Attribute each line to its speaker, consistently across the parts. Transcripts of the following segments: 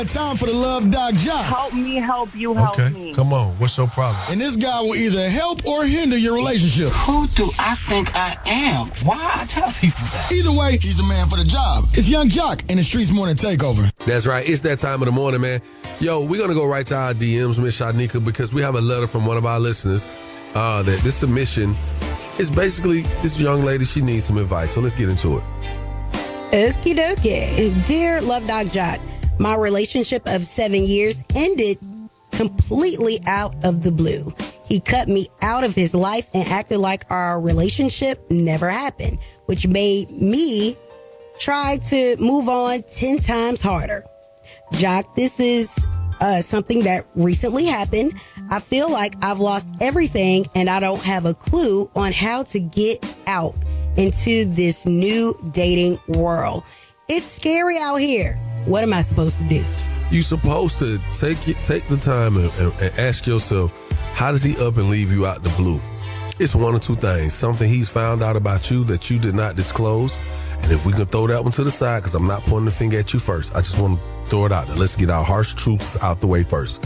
Speaker 1: Time for the Love Doc Jock.
Speaker 2: Help me, help you, help me.
Speaker 3: Come on. What's your problem?
Speaker 1: And this guy will either help or hinder your relationship.
Speaker 4: Who do I think I am? Why I tell people that?
Speaker 1: Either way, he's the man for the job. It's Young Jock in the Streets Morning Takeover.
Speaker 3: That's right. It's that time of the morning, man. Yo, we're going to go right to our DMs, Miss Shanika, because we have a letter from one of our listeners that this submission is basically this young lady, she needs some advice. So let's get into it.
Speaker 5: Okie dokie. Dear Love Doc Jock, my relationship of 7 years ended completely out of the blue. He cut me out of his life and acted like our relationship never happened, which made me try to move on 10 times harder. Jock, this is something that recently happened. I feel like I've lost everything and I don't have a clue on how to get out into this new dating world. It's scary out here. What am I supposed to do?
Speaker 3: You're supposed to take the time and ask yourself, how does he up and leave you out the blue? It's one or two things. Something he's found out about you that you did not disclose. And if we can throw that one to the side, because I'm not pointing the finger at you first. I just want to throw it out there. Let's get our harsh truths out the way first.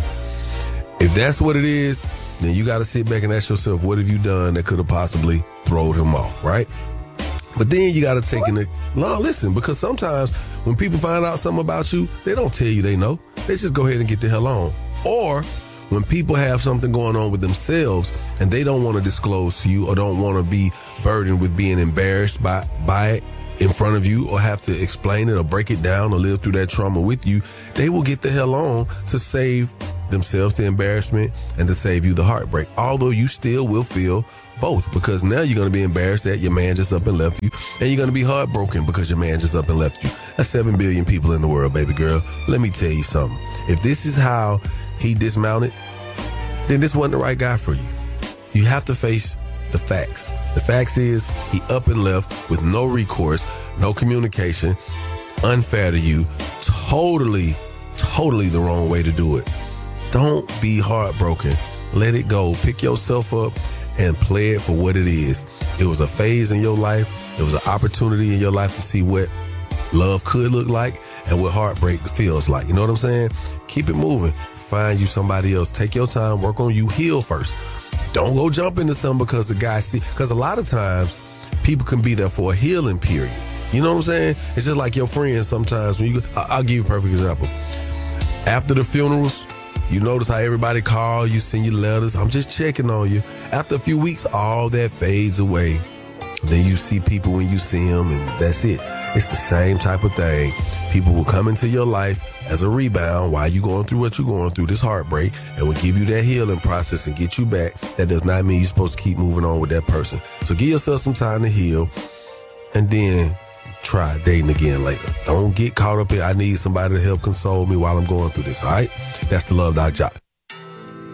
Speaker 3: If that's what it is, then you got to sit back and ask yourself, what have you done that could have possibly thrown him off, right? But then you got to take in listen, because sometimes when people find out something about you, they don't tell you they know. They just go ahead and get the hell on. Or when people have something going on with themselves and they don't want to disclose to you or don't want to be burdened with being embarrassed by it in front of you or have to explain it or break it down or live through that trauma with you, they will get the hell on to save themselves the embarrassment and to save you the heartbreak. Although you still will feel both, because now you're going to be embarrassed that your man just up and left you, and you're going to be heartbroken because your man just up and left you. That's 7 billion people in the world, baby girl. Let me tell you something. If this is how he dismounted, then this wasn't the right guy for you. You have to face the facts. The facts is he up and left with no recourse, no communication, unfair to you, totally the wrong way to do it. Don't be heartbroken. Let it go. Pick yourself up and play it for what it is. It was a phase in your life. It was an opportunity in your life to see what love could look like and what heartbreak feels like. You know what I'm saying? Keep it moving. Find you somebody else. Take your time. Work on you. Heal first. Don't go jump into something because the guy because a lot of times people can be there for a healing period. You know what I'm saying? It's just like your friends sometimes when I'll give you a perfect example. After the funerals, you notice how everybody call you, send you letters. I'm just checking on you. After a few weeks, all that fades away. Then you see people when you see them, and that's it. It's the same type of thing. People will come into your life as a rebound while you're going through what you're going through, this heartbreak, and will give you that healing process and get you back. That does not mean you're supposed to keep moving on with that person. So give yourself some time to heal, and then try dating again later. Don't get caught up in, I need somebody to help console me while I'm going through this, all right? That's the Love Doc Jock.